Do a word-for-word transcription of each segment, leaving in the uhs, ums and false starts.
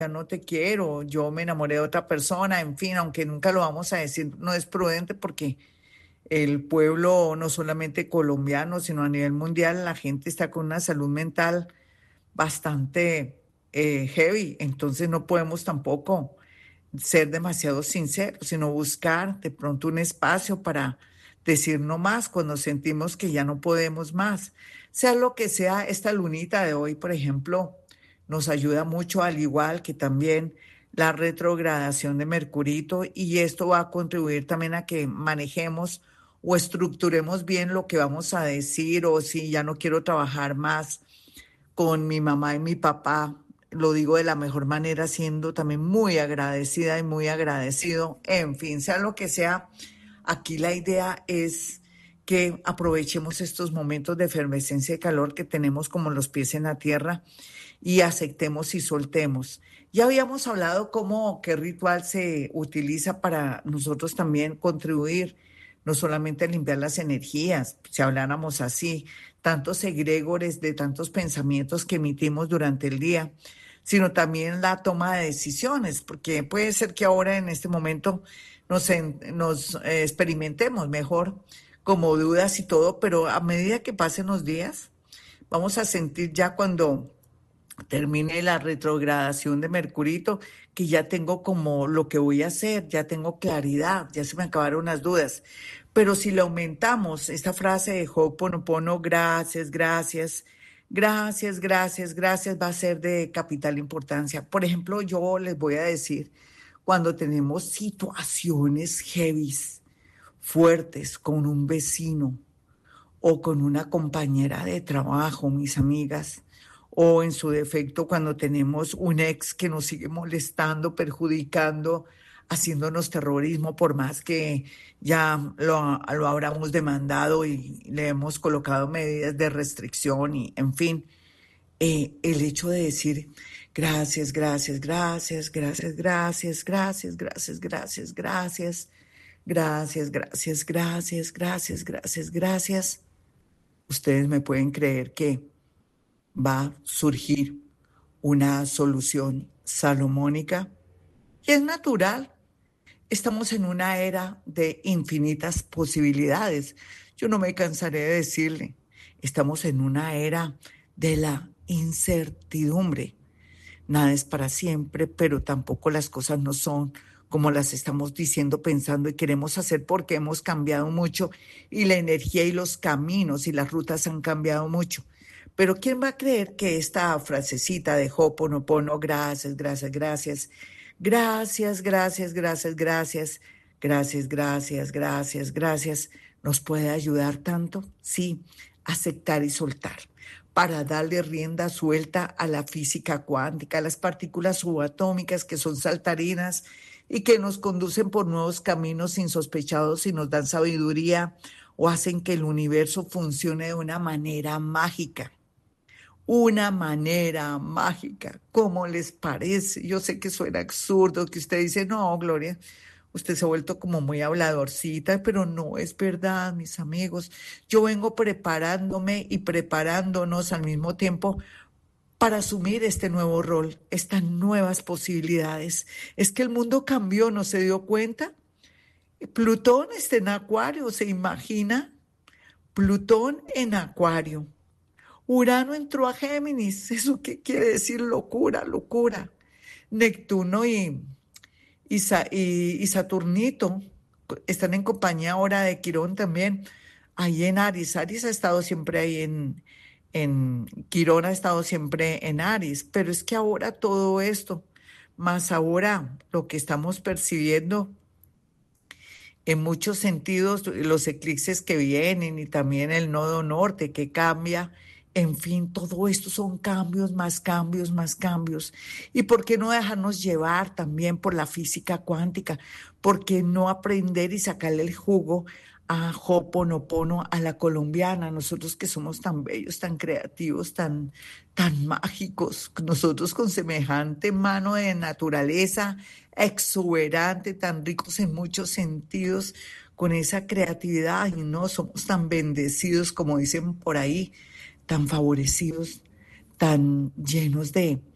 ya no te quiero, yo me enamoré de otra persona, en fin, aunque nunca lo vamos a decir, no es prudente porque el pueblo, no solamente colombiano, sino a nivel mundial, la gente está con una salud mental bastante eh, heavy, entonces no podemos tampoco ser demasiado sinceros, sino buscar de pronto un espacio para decir no más cuando sentimos que ya no podemos más. Sea lo que sea, esta lunita de hoy, por ejemplo, nos ayuda mucho, al igual que también la retrogradación de Mercurito, y esto va a contribuir también a que manejemos o estructuremos bien lo que vamos a decir, o si ya no quiero trabajar más con mi mamá y mi papá. Lo digo de la mejor manera, siendo también muy agradecida y muy agradecido. En fin, sea lo que sea, aquí la idea es que aprovechemos estos momentos de efervescencia y calor que tenemos como los pies en la tierra y aceptemos y soltemos. Ya habíamos hablado cómo qué ritual se utiliza para nosotros también contribuir, no solamente a limpiar las energías, si habláramos así, tantos egregores de tantos pensamientos que emitimos durante el día, sino también la toma de decisiones, porque puede ser que ahora en este momento nos, en- nos eh, experimentemos mejor como dudas y todo, pero a medida que pasen los días, vamos a sentir ya cuando termine la retrogradación de Mercurito, que ya tengo como lo que voy a hacer, ya tengo claridad, ya se me acabaron las dudas. Pero si le aumentamos esta frase de Ho'oponopono, gracias, gracias, gracias, gracias, gracias, va a ser de capital importancia. Por ejemplo, yo les voy a decir, cuando tenemos situaciones heavies, fuertes, con un vecino, o con una compañera de trabajo, mis amigas, o en su defecto cuando tenemos un ex que nos sigue molestando, perjudicando, haciéndonos terrorismo, por más que ya lo, lo habramos demandado y le hemos colocado medidas de restricción y, en fin, eh, el hecho de decir gracias, gracias, gracias, gracias, gracias, gracias, gracias, gracias, gracias, gracias, gracias, gracias, gracias, gracias, gracias. Ustedes me pueden creer que va a surgir una solución salomónica y es natural. Estamos en una era de infinitas posibilidades. Yo no me cansaré de decirle, estamos en una era de la incertidumbre. Nada es para siempre, pero tampoco las cosas no son como las estamos diciendo, pensando y queremos hacer, porque hemos cambiado mucho y la energía y los caminos y las rutas han cambiado mucho. Pero ¿quién va a creer que esta frasecita de Ho'oponopono, gracias, gracias, gracias, gracias, gracias, gracias, gracias, gracias, gracias, gracias, gracias, nos puede ayudar tanto? Sí, aceptar y soltar, para darle rienda suelta a la física cuántica, a las partículas subatómicas que son saltarinas y que nos conducen por nuevos caminos insospechados y nos dan sabiduría o hacen que el universo funcione de una manera mágica. Una manera mágica. ¿Cómo les parece? Yo sé que suena absurdo, que usted dice, no, Gloria, usted se ha vuelto como muy habladorcita, pero no es verdad, mis amigos. Yo vengo preparándome y preparándonos al mismo tiempo para asumir este nuevo rol, estas nuevas posibilidades. Es que el mundo cambió, ¿no se dio cuenta? Plutón está en Acuario, ¿se imagina? Plutón en Acuario. Urano entró a Géminis. ¿Eso qué quiere decir? Locura, locura. Neptuno y, y, Sa- y- y Saturnito están en compañía ahora de Quirón también. Ahí en Aries. Aries ha estado siempre ahí en, en Quirón, ha estado siempre en Aries. Pero es que ahora todo esto, más ahora lo que estamos percibiendo en muchos sentidos, los eclipses que vienen y también el nodo norte que cambia, en fin, todo esto son cambios, más cambios, más cambios. ¿Y por qué no dejarnos llevar también por la física cuántica? ¿Por qué no aprender y sacarle el jugo a Ho'oponopono, a la colombiana? Nosotros que somos tan bellos, tan creativos, tan, tan mágicos, nosotros con semejante mano de naturaleza exuberante, tan ricos en muchos sentidos, con esa creatividad, y no somos tan bendecidos como dicen por ahí, tan favorecidos, tan llenos de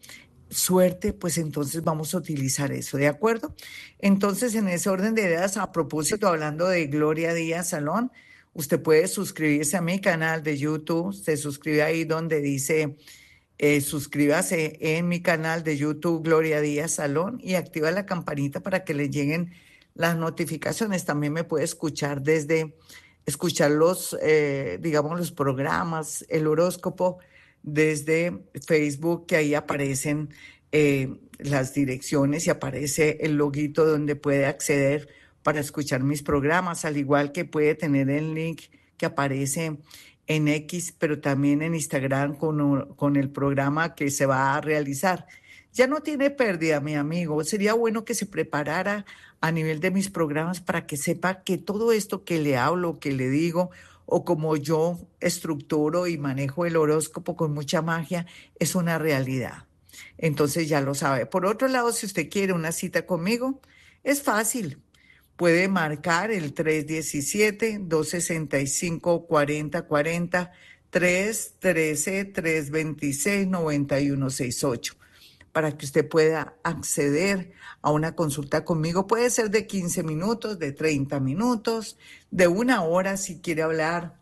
suerte, pues entonces vamos a utilizar eso, ¿de acuerdo? Entonces, en ese orden de ideas, a propósito, hablando de Gloria Díaz Salón, usted puede suscribirse a mi canal de YouTube, se suscribe ahí donde dice, eh, suscríbase en mi canal de YouTube Gloria Díaz Salón y activa la campanita para que le lleguen las notificaciones. También me puede escuchar desde, escuchar los, eh, digamos, los programas, el horóscopo desde Facebook, que ahí aparecen eh, las direcciones y aparece el loguito donde puede acceder para escuchar mis programas, al igual que puede tener el link que aparece en X, pero también en Instagram con, con el programa que se va a realizar. Ya no tiene pérdida, mi amigo. Sería bueno que se preparara a nivel de mis programas para que sepa que todo esto que le hablo, que le digo, o como yo estructuro y manejo el horóscopo con mucha magia, es una realidad. Entonces ya lo sabe. Por otro lado, si usted quiere una cita conmigo, es fácil. Puede marcar el tres diecisiete, dos sesenta y cinco, cuarenta cuarenta, tres trece, tres veintiséis, noventa y uno sesenta y ocho para que usted pueda acceder a una consulta conmigo. Puede ser de quince minutos, de treinta minutos, de una hora si quiere hablar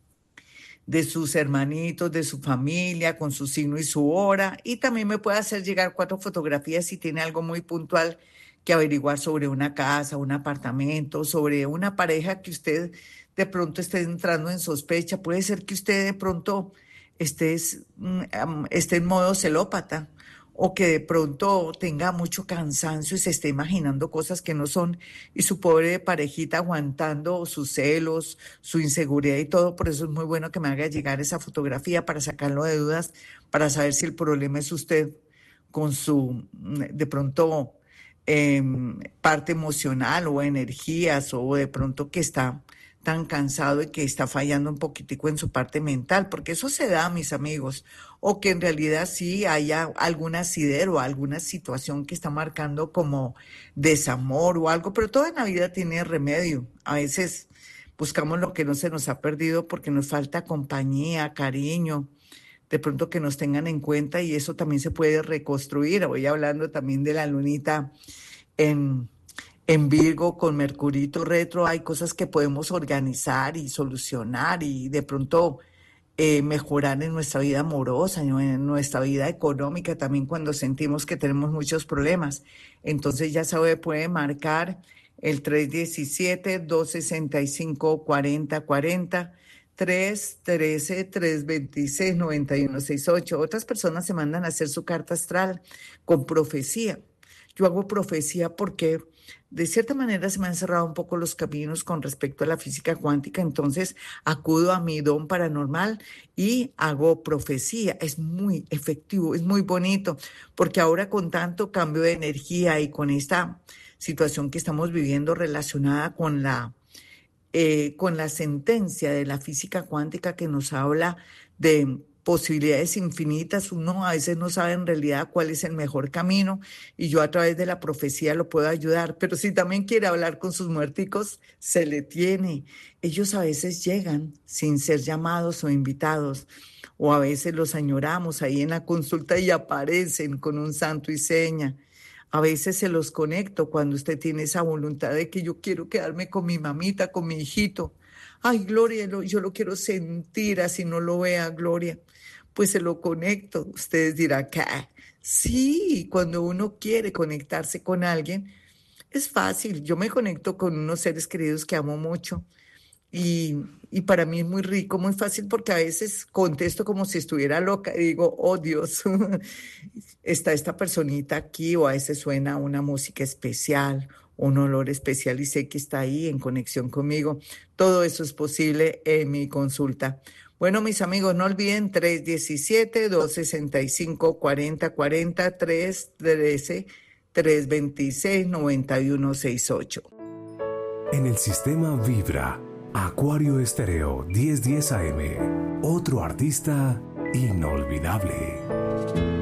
de sus hermanitos, de su familia, con su signo y su hora. Y también me puede hacer llegar cuatro fotografías si tiene algo muy puntual que averiguar sobre una casa, un apartamento, sobre una pareja que usted de pronto esté entrando en sospecha. Puede ser que usted de pronto esté, esté en modo celópata o que de pronto tenga mucho cansancio y se esté imaginando cosas que no son, y su pobre parejita aguantando sus celos, su inseguridad y todo. Por eso es muy bueno que me haga llegar esa fotografía para sacarlo de dudas, para saber si el problema es usted con su, de pronto, eh, parte emocional o energías, o de pronto que está tan cansado y que está fallando un poquitico en su parte mental, porque eso se da, mis amigos, o que en realidad sí haya algún asidero, alguna situación que está marcando como desamor o algo, pero toda la vida tiene remedio. A veces buscamos lo que no se nos ha perdido porque nos falta compañía, cariño, de pronto que nos tengan en cuenta, y eso también se puede reconstruir. Voy hablando también de la lunita en En Virgo con Mercurito retro. Hay cosas que podemos organizar y solucionar y de pronto eh, mejorar en nuestra vida amorosa, ¿no? En nuestra vida económica también cuando sentimos que tenemos muchos problemas. Entonces ya sabe, puede marcar el tres diecisiete, dos sesenta y cinco, cuarenta cuarenta, tres trece, tres veintiséis, noventa y uno sesenta y ocho. Otras personas se mandan a hacer su carta astral con profecía. Yo hago profecía porque de cierta manera se me han cerrado un poco los caminos con respecto a la física cuántica, entonces acudo a mi don paranormal y hago profecía. Es muy efectivo, es muy bonito, porque ahora con tanto cambio de energía y con esta situación que estamos viviendo relacionada con la eh, con la sentencia de la física cuántica que nos habla de posibilidades infinitas, uno a veces no sabe en realidad cuál es el mejor camino, y yo a través de la profecía lo puedo ayudar. Pero si también quiere hablar con sus muerticos, se le tiene. Ellos a veces llegan sin ser llamados o invitados, o a veces los añoramos ahí en la consulta y aparecen con un santo y seña. A veces se los conecto cuando usted tiene esa voluntad de que yo quiero quedarme con mi mamita, con mi hijito. Ay, Gloria, lo- yo lo quiero sentir, así no lo vea, Gloria. Pues se lo conecto. Ustedes dirán que sí, cuando uno quiere conectarse con alguien, es fácil. Yo me conecto con unos seres queridos que amo mucho. Y, y para mí es muy rico, muy fácil, porque a veces contesto como si estuviera loca y digo, oh Dios, está esta personita aquí, o a veces suena una música especial, un olor especial, y sé que está ahí en conexión conmigo. Todo eso es posible en mi consulta. Bueno, mis amigos, no olviden tres diecisiete, dos sesenta y cinco, cuarenta cuarenta, tres trece, tres veintiséis, noventa y uno sesenta y ocho. En el sistema Vibra, Acuario Estéreo diez diez A M, otro artista inolvidable.